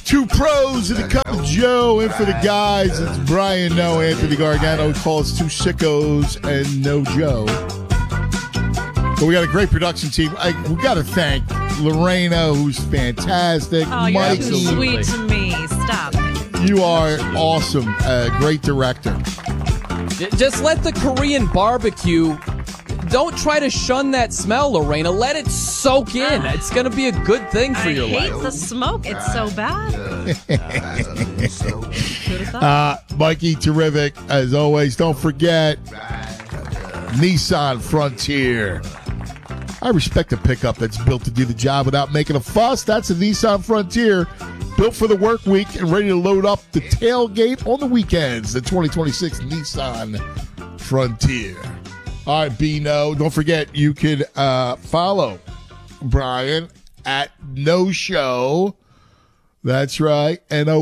Two pros and a cup of Joe. In for the guys, it's Brian, no Anthony Gargano. Calls two sickos and no Joe. But we got a great production team. We got to thank Lorena, who's fantastic. Oh, you're too sweet to me. Stop. You are awesome. Great director. Just let the Korean barbecue. Don't try to shun that smell, Lorena. Let it soak in. It's going to be a good thing for your life. I hate the smoke. It's so bad. Mikey, terrific. As always, don't forget Nissan Frontier. I respect a pickup that's built to do the job without making a fuss. That's a Nissan Frontier. Built for the work week and ready to load up the tailgate on the weekends. The 2026 Nissan Frontier. All right, Bino. Don't forget, you can follow Brian at No Show. That's right,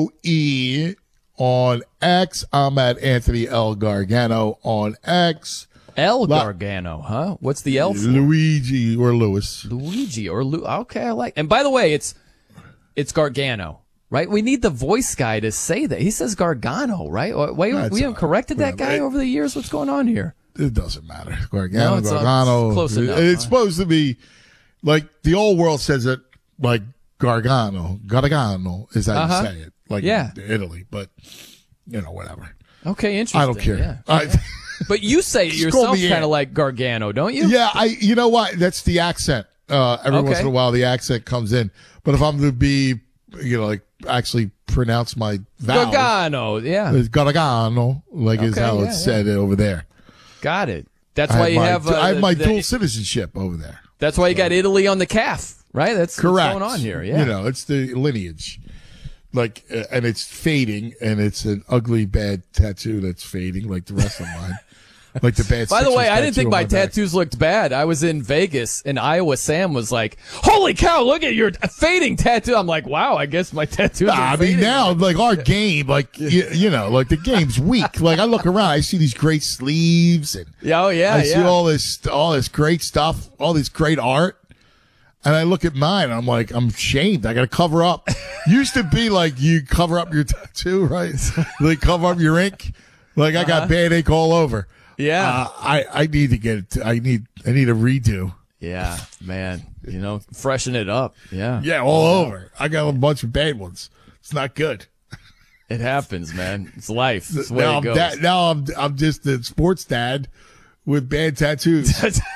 NOE on X. I'm at Anthony L. Gargano on X. L. Gargano, huh? What's the L for? Luigi or Louis. Luigi or Okay, I like. And by the way, it's Gargano, right? We need the voice guy to say that. He says Gargano, right? We haven't corrected that guy over the years. What's going on here? It doesn't matter. Gargano, it's Gargano. close enough, it's supposed to be like the old world says it like Gargano. Gargano is how you say it. Like in Italy, but whatever. Okay, interesting. I don't care. Yeah. But you say it yourself kind of like Gargano, don't you? Yeah, you know what? That's the accent. Every once in a while the accent comes in. But if I'm to be, like actually pronounce my vowels. Gargano, yeah. It's Gargano, is how it's said over there. Got it. That's why you have. I have my dual citizenship over there. That's why you got Italy on the calf, right? That's correct. What's going on here. Yeah, it's the lineage, and it's fading, and it's an ugly, bad tattoo that's fading, like the rest of mine. Like the bad. By the way, I didn't think my tattoos looked bad. I was in Vegas, and Iowa Sam was like, "Holy cow! Look at your fading tattoo." I'm like, "Wow, I guess my tattoos." I mean, now our game, the game's weak. Like I look around, I see these great sleeves, and I see all this great stuff, all this great art, and I look at mine, and I'm like, I'm ashamed. I got to cover up. Used to be like you cover up your tattoo, right? Like cover up your ink. Like I got bad ink all over. Yeah, I need to get it. I need a redo. Yeah, man. Freshen it up. Yeah, all over. I got a bunch of bad ones. It's not good. It happens, man. It's life. It's the way it goes. Now I'm just a sports dad with bad tattoos.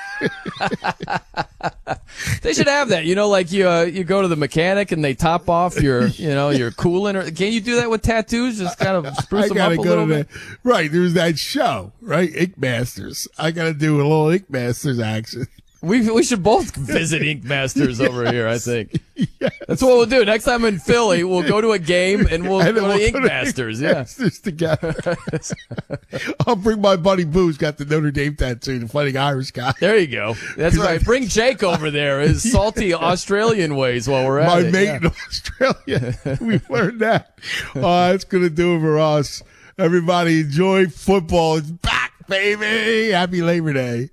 They should have that. You go to the mechanic and they top off your your coolant. Or can't you do that with tattoos? Just kind of spruce them up a little bit. Right. There's that show, right? Ink Masters. I got to do a little Ink Masters action. We should both visit Ink Masters over here, I think. Yes. That's what we'll do. Next time in Philly, we'll go to a game and we'll go to Ink Masters. Masters together. I'll bring my buddy Boo, who's got the Notre Dame tattoo, the Fighting Irish guy. There you go. That's right. Bring Jake over there, his salty Australian ways while we're at it. My mate in Australia. We've learned that. That's going to do it for us. Everybody enjoy football. It's back, baby. Happy Labor Day.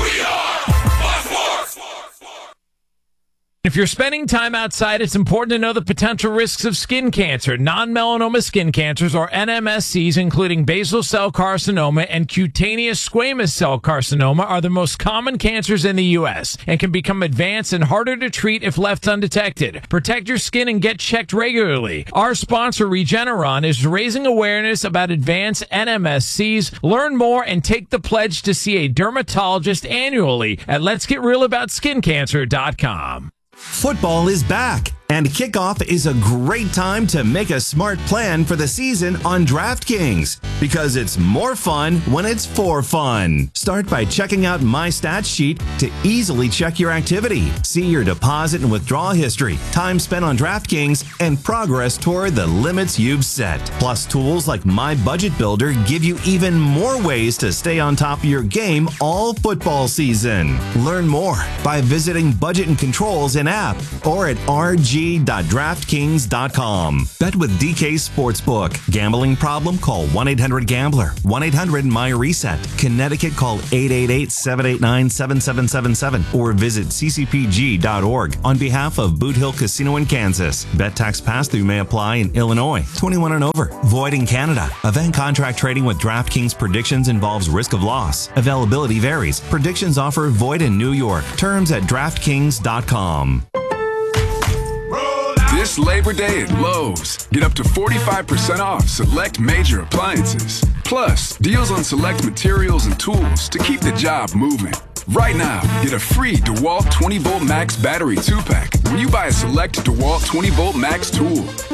If you're spending time outside, it's important to know the potential risks of skin cancer. Non-melanoma skin cancers, or NMSCs, including basal cell carcinoma and cutaneous squamous cell carcinoma, are the most common cancers in the U.S. and can become advanced and harder to treat if left undetected. Protect your skin and get checked regularly. Our sponsor, Regeneron, is raising awareness about advanced NMSCs. Learn more and take the pledge to see a dermatologist annually at letsgetrealaboutSkinCancer.com. Football is back, and kickoff is a great time to make a smart plan for the season on DraftKings, because it's more fun when it's for fun. Start by checking out My Stat Sheet to easily check your activity, see your deposit and withdrawal history, time spent on DraftKings, and progress toward the limits you've set. Plus, tools like My Budget Builder give you even more ways to stay on top of your game all football season. Learn more by visiting Budget and Controls in app or at RG ccpg.draftkings.com. Bet with DK Sportsbook. Gambling problem? Call 1-800-GAMBLER. 1-800-MY-RESET. Connecticut, call 888-789-7777 or visit ccpg.org on behalf of Boot Hill Casino in Kansas. Bet tax pass-through may apply in Illinois. 21 and over. Void in Canada. Event contract trading with DraftKings predictions involves risk of loss. Availability varies. Predictions offer void in New York. Terms at DraftKings.com. This Labor Day at Lowe's, get up to 45% off select major appliances. Plus, deals on select materials and tools to keep the job moving. Right now, get a free DeWalt 20-volt Max battery 2-pack when you buy a select DeWalt 20-volt Max tool.